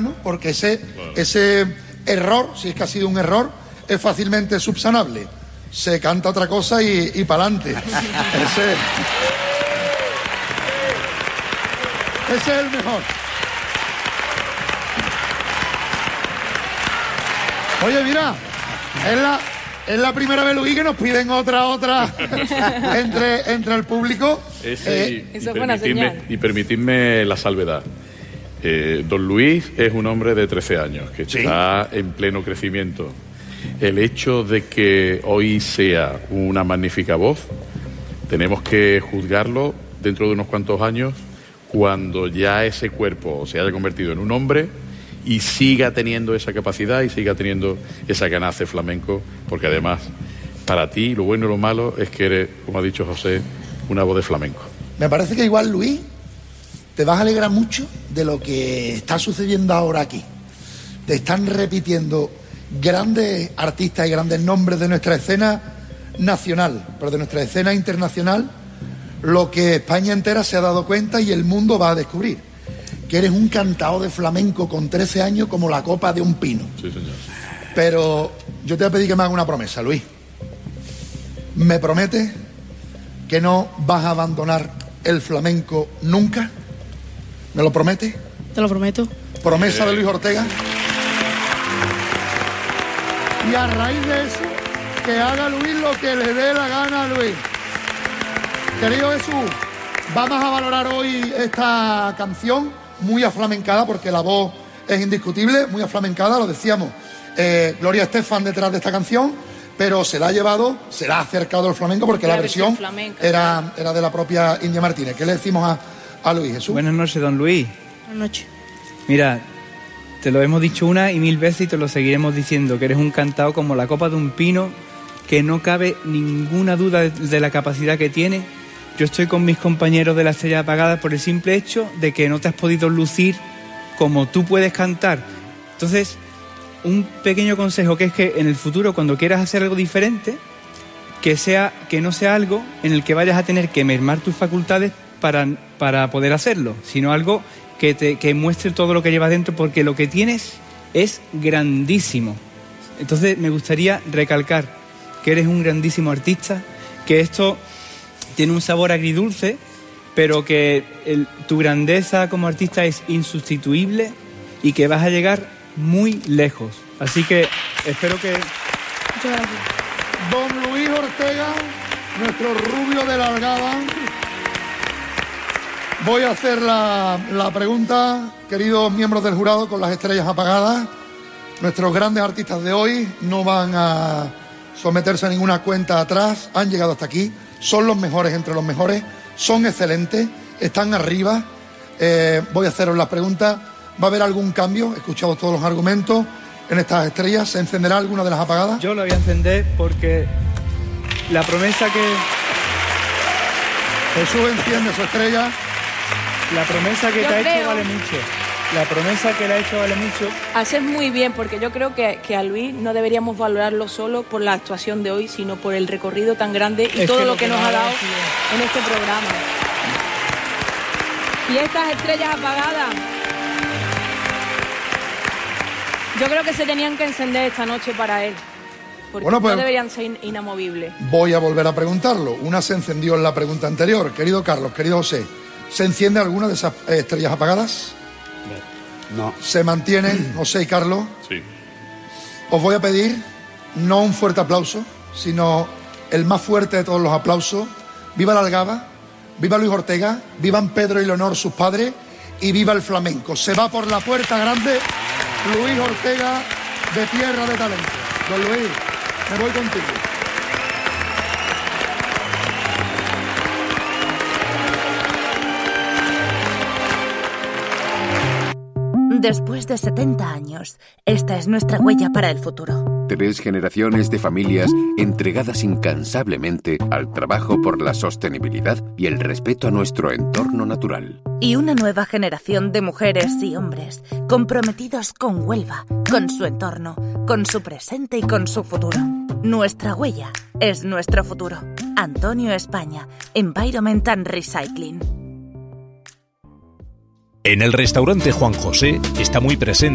¿no? Porque ese error, si es que ha sido un error, es fácilmente subsanable. Se canta otra cosa y pa'lante. Ese es el mejor. Oye, mira, es la primera vez, Luis, que nos piden otra entre el público. Eso es buena señal. Y permitidme la salvedad. Don Luis es un hombre de 13 años que está en pleno crecimiento. El hecho de que hoy sea una magnífica voz, tenemos que juzgarlo dentro de unos cuantos años, cuando ya ese cuerpo se haya convertido en un hombre y siga teniendo esa capacidad y siga teniendo esa ganas de flamenco, porque además, para ti, lo bueno y lo malo es que eres, como ha dicho José, una voz de flamenco. Me parece que igual, Luis, te vas a alegrar mucho de lo que está sucediendo ahora aquí. Te están repitiendo grandes artistas y grandes nombres de nuestra escena nacional, pero de nuestra escena internacional, lo que España entera se ha dado cuenta y el mundo va a descubrir. Que eres un cantao de flamenco con 13 años como la copa de un pino. Sí, señor. Pero yo te voy a pedir que me hagas una promesa, Luis. ¿Me prometes que no vas a abandonar el flamenco nunca? ¿Me lo prometes? Te lo prometo. Promesa de Luis Ortega. Y a raíz de eso, que haga Luis lo que le dé la gana a Luis. Querido Jesús, vamos a valorar hoy esta canción muy aflamencada, porque la voz es indiscutible, muy aflamencada, lo decíamos. Gloria Estefan detrás de esta canción, pero se la ha acercado al flamenco, porque la versión era de la propia India Martínez. ¿Qué le decimos a Luis, Jesús? Buenas noches, don Luis. Buenas noches. Mira, te lo hemos dicho una y mil veces y te lo seguiremos diciendo, que eres un cantao como la copa de un pino, que no cabe ninguna duda de la capacidad que tiene. Yo estoy con mis compañeros de La Estrella Apagada por el simple hecho de que no te has podido lucir como tú puedes cantar. Entonces, un pequeño consejo, que es que en el futuro, cuando quieras hacer algo diferente, que no sea algo en el que vayas a tener que mermar tus facultades para poder hacerlo, sino algo que muestre todo lo que llevas dentro, porque lo que tienes es grandísimo. Entonces me gustaría recalcar que eres un grandísimo artista, que esto tiene un sabor agridulce, pero que tu grandeza como artista es insustituible y que vas a llegar muy lejos. Así que espero que... Muchas gracias. Don Luis Ortega, nuestro rubio de la Algaba. Voy a hacer la pregunta, queridos miembros del jurado, con las estrellas apagadas. Nuestros grandes artistas de hoy no van a someterse a ninguna cuenta atrás, han llegado hasta aquí, son los mejores entre los mejores, son excelentes, están arriba. Voy a haceros las preguntas. ¿Va a haber algún cambio? He escuchado todos los argumentos en estas estrellas. ¿Se encenderá alguna de las apagadas? Yo la voy a encender porque la promesa que... Jesús enciende su estrella. La promesa que te ha hecho vale mucho. La promesa que le ha hecho vale mucho. Haces muy bien, porque yo creo que a Luis no deberíamos valorarlo solo por la actuación de hoy, sino por el recorrido tan grande y todo lo que nos ha dado en este programa. Y estas estrellas apagadas, yo creo que se tenían que encender esta noche para él, porque no deberían ser inamovibles. Voy a volver a preguntarlo. Una se encendió en la pregunta anterior. Querido Carlos, querido José, ¿se enciende alguna de esas estrellas apagadas? No. ¿Se mantienen, José y Carlos? Sí. Os voy a pedir no un fuerte aplauso, sino el más fuerte de todos los aplausos. Viva la Algaba, viva Luis Ortega, vivan Pedro y Leonor, sus padres, y viva el flamenco. Se va por la puerta grande Luis Ortega, de Tierra de Talento. Don Luis, me voy contigo. Después de 70 años, esta es nuestra huella para el futuro. 3 generaciones de familias entregadas incansablemente al trabajo por la sostenibilidad y el respeto a nuestro entorno natural. Y una nueva generación de mujeres y hombres comprometidos con Huelva, con su entorno, con su presente y con su futuro. Nuestra huella es nuestro futuro. Antonio España, Environment and Recycling. En el restaurante Juan José está muy presente